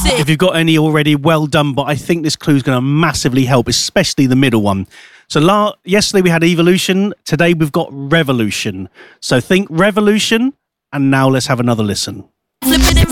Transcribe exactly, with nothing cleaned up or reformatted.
If you've got any already, well done. But I think this clue is going to massively help, especially the middle one. So la- yesterday we had evolution. Today we've got revolution. So think revolution. And now let's have another listen.